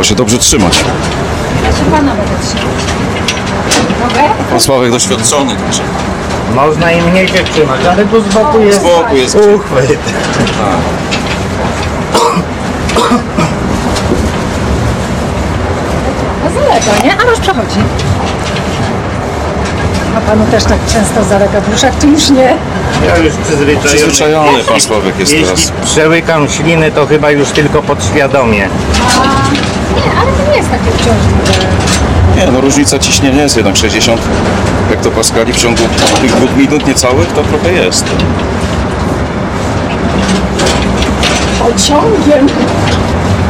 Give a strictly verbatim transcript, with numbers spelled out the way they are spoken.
Trzeba się dobrze trzymać. Ja się pana będę trzymać. Mogę? Pan Sławek doświadczony, także. Można i mniej się trzymać, ale tu z boku jest, Z boku jest uchwyt. No zalega, nie? A masz przechodzi. A panu też tak często zalega brzuszek, tu już nie. Ja już przyzwyczajony. Przyzwyczajony pan Sławek jest Jeśli teraz. przełykam śliny, to chyba już tylko podświadomie. A, nie, ale to nie jest takie uciążliwe. Nie, no różnica ciśnienia jest jednak sześćdziesiąt hektopaskali w ciągu tych dwóch minut niecałych, to trochę jest. Pociągiem.